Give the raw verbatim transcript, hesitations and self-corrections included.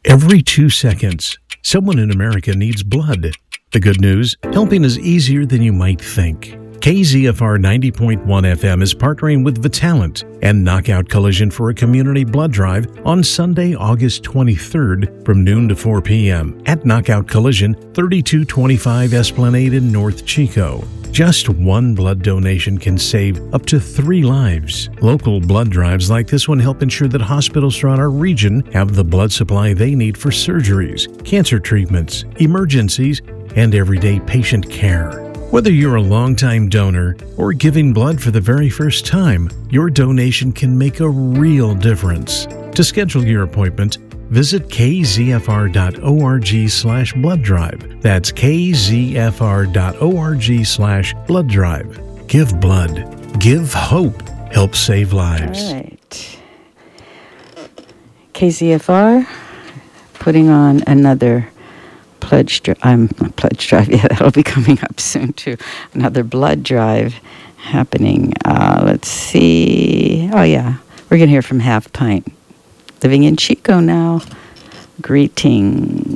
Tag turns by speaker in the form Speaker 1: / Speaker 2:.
Speaker 1: Every two seconds, someone in America needs blood. The good news, helping is easier than you might think. K Z F R ninety point one F M is partnering with Vitalant and Knockout Collision for a community blood drive on Sunday, August twenty-third from noon to four p.m. at Knockout Collision, thirty-two twenty-five Esplanade in North Chico. Just one blood donation can save up to three lives. Local blood drives like this one help ensure that hospitals throughout our region have the blood supply they need for surgeries, cancer treatments, emergencies, and everyday patient care. Whether you're a longtime donor or giving blood for the very first time, your donation can make a real difference. To schedule your appointment, visit k z f r dot org slash blood drive. That's k z f r dot org slash blood drive. Give blood. Give hope. Help save lives.
Speaker 2: All right. K Z F R putting on another pledge drive. I'm um, pledge drive. Yeah, that'll be coming up soon too. Another blood drive happening. Uh, let's see. Oh yeah, we're gonna hear from Half Pint. Living in Chico now. Greetings.